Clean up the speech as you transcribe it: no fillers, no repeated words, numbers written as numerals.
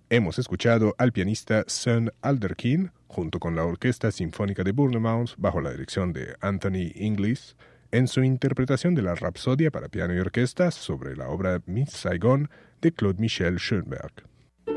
Hemos escuchado al pianista Søren Alderkin, junto con la Orquesta Sinfónica de Bournemouth, bajo la dirección de Anthony Inglis, en su interpretación de la Rapsodia para piano y orquesta sobre la obra Miss Saigon de Claude Michel Schoenberg.